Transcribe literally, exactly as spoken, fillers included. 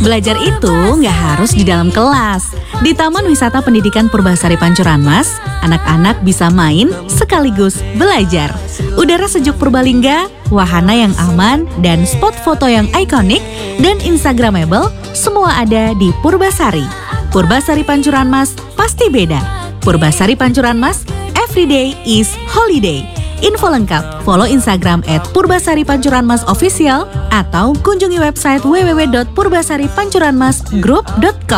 Belajar itu nggak harus di dalam kelas. Di Taman Wisata Pendidikan Purbasari Pancuran Mas, anak-anak bisa main sekaligus belajar. Udara sejuk Purbalingga, wahana yang aman, dan spot foto yang ikonik dan instagramable, semua ada di Purbasari. Purbasari Pancuran Mas pasti beda. Purbasari Pancuran Mas, everyday is holiday. Info lengkap, follow Instagram at Purbasari Pancuran Mas Official atau kunjungi website w w w dot purbasari pancuran mas group dot com.